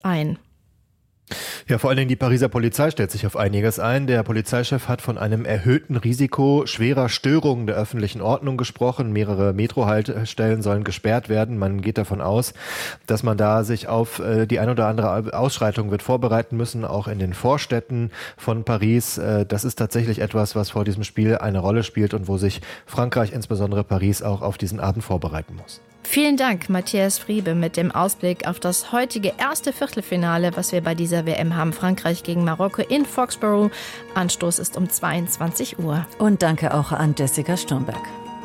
ein? Ja, vor allen Dingen die Pariser Polizei stellt sich auf einiges ein. Der Polizeichef hat von einem erhöhten Risiko schwerer Störungen der öffentlichen Ordnung gesprochen. Mehrere Metrohaltestellen sollen gesperrt werden. Man geht davon aus, dass man da sich auf die ein oder andere Ausschreitung wird vorbereiten müssen, auch in den Vorstädten von Paris. Das ist tatsächlich etwas, was vor diesem Spiel eine Rolle spielt und wo sich Frankreich, insbesondere Paris, auch auf diesen Abend vorbereiten muss. Vielen Dank, Matthias Friebe, mit dem Ausblick auf das heutige erste Viertelfinale, was wir bei dieser WM haben. Frankreich gegen Marokko in Foxborough. Anstoß ist um 22 Uhr. Und danke auch an Jessica Sturmberg.